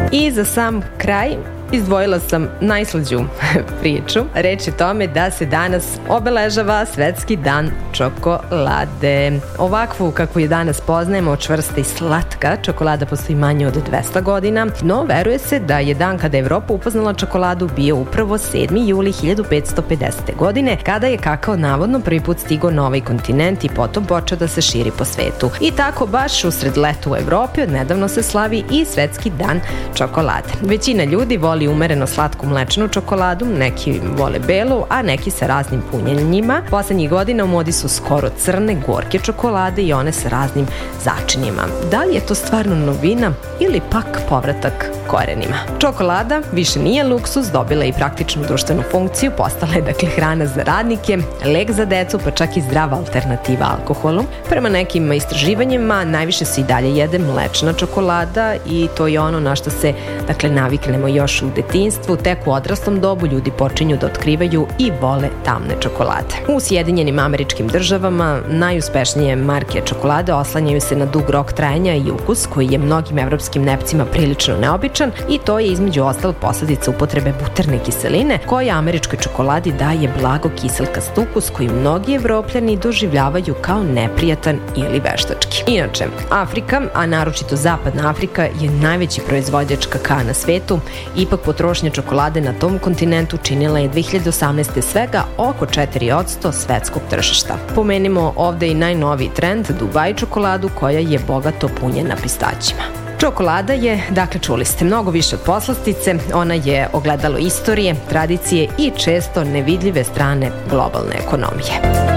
I za sam kraj izdvojila sam najslađu priču. Reč je tome da se danas obeležava Svetski dan čokolade. Ovakvu kakvu je danas poznajemo, čvrsta i slatka, čokolada postoji manje od 200 godina, no veruje se da je dan kada je Evropa upoznala čokoladu bio upravo 7. juli 1550. godine, kada je kakao navodno prvi put stigao na ovaj kontinent i potom počeo da se širi po svetu. I tako baš usred leta u Evropi odnedavno se slavi i Svetski dan čokolade. Većina ljudi voli umereno slatku mlečnu čokoladu, neki vole belu, a neki sa raznim punjenjima. Poslednjih godina u modi su skoro crne, gorke čokolade i one sa raznim začinima. Da li je to stvarno novina ili pak povratak korenima? Čokolada više nije luksuz, dobila je i praktičnu društvenu funkciju, postala je dakle hrana za radnike, lek za decu, pa čak i zdrava alternativa alkoholu. Prema nekim istraživanjima najviše se i dalje jede mlečna čokolada i to je ono na što se dakle naviknemo još u detinjstvu. Tek u odraslom dobu ljudi počinju da otkrivaju i vole tamne čokolade. U Sjedinjenim Američkim Državama najuspešnije marke čokolade oslanjaju se na dug rok trajanja i ukus koji je mnogim evropskim nepcima prilično neobičan i to je između ostalog posledica upotrebe buterne kiseline koja američkoj čokoladi daje blago kiselkast ukus koji mnogi Evropljani doživljavaju kao neprijatan ili veštački. Inače, Afrika, a naročito Zapadna Afrika, je najveći proizvođač kakaa na svetu. Ipak potrošnja čokolade na tom kontinentu činila je 2018. svega oko 4% svetskog tržišta. Pomenimo ovde i najnoviji trend, Dubai čokoladu koja je bogato punjena pistaćima. Čokolada je, dakle čuli ste, mnogo više od poslastice, ona je ogledalo istorije, tradicije i često nevidljive strane globalne ekonomije.